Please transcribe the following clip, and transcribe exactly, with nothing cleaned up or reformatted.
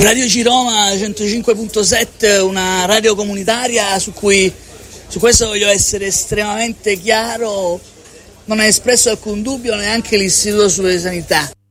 Radio Ciroma centocinque virgola sette, una radio comunitaria su cui, su questo voglio essere estremamente chiaro, non è espresso alcun dubbio neanche l'Istituto Superiore di Sanità.